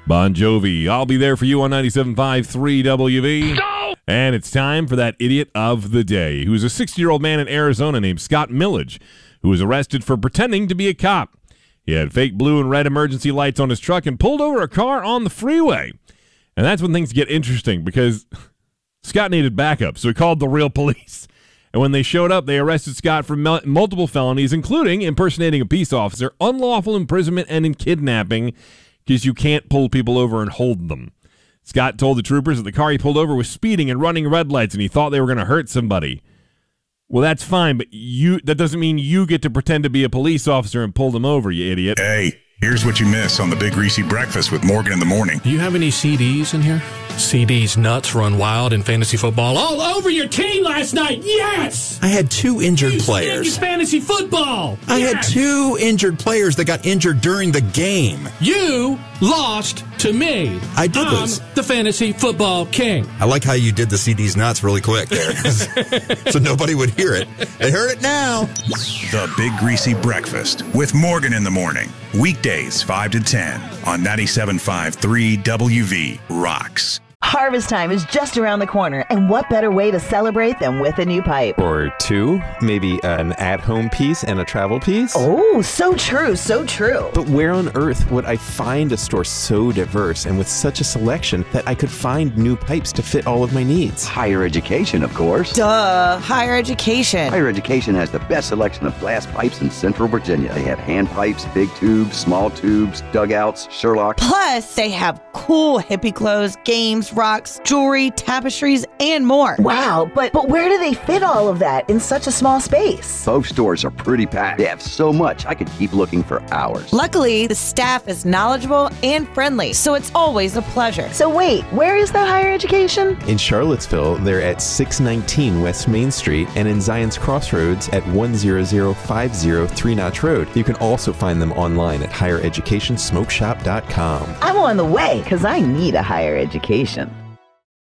Bon Jovi, I'll be there for you on 97.5 3WV. No! And it's time for that idiot of the day, who's a 60-year-old man in Arizona named Scott Millage, who was arrested for pretending to be a cop. He had fake blue and red emergency lights on his truck and pulled over a car on the freeway. And that's when things get interesting, because Scott needed backup, so he called the real police. And when they showed up, they arrested Scott for multiple felonies, including impersonating a peace officer, unlawful imprisonment, and kidnapping, because you can't pull people over and hold them. Scott told the troopers that the car he pulled over was speeding and running red lights, and he thought they were going to hurt somebody. Well, that's fine, but that doesn't mean you get to pretend to be a police officer and pull them over, you idiot. Hey, here's what you miss on the Big Greasy Breakfast with Morgan in the Morning. Do you have any CDs in here? CD's nuts run wild in fantasy football all over your team last night. Yes! I had 2 injured players. Fantasy football. I had 2 injured players that got injured during the game. You lost to me. I did this. The fantasy football king. I like how you did the CD's nuts really quick there, so nobody would hear it. They heard it now. The Big Greasy Breakfast with Morgan in the Morning. Weekdays 5 to 10 on 97.5 3WV Rocks. Harvest time is just around the corner, and what better way to celebrate than with a new pipe? Or 2, maybe an at-home piece and a travel piece. Oh, so true, so true. But where on earth would I find a store so diverse and with such a selection that I could find new pipes to fit all of my needs? Higher education, of course. Duh, higher education. Higher education has the best selection of glass pipes in Central Virginia. They have hand pipes, big tubes, small tubes, dugouts, Sherlock. Plus, they have cool hippie clothes, games, rocks, jewelry, tapestries, and more. Wow, but where do they fit all of that in such a small space? Both stores are pretty packed. They have so much, I could keep looking for hours. Luckily, the staff is knowledgeable and friendly, so it's always a pleasure. So wait, where is the higher education? In Charlottesville, they're at 619 West Main Street, and in Zion's Crossroads at 10050 Three Notch Road. You can also find them online at highereducationsmokeshop.com. I'm on the way, because I need a higher education.